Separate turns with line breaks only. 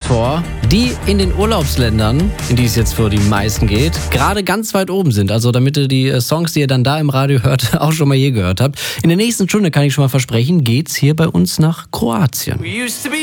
vor, die in den Urlaubsländern, in die es jetzt für die meisten geht, gerade ganz weit oben sind. Also damit ihr die Songs, die ihr dann da im Radio hört, auch schon mal hier gehört habt. In der nächsten Stunde, kann ich schon mal versprechen, geht's hier bei uns nach Kroatien.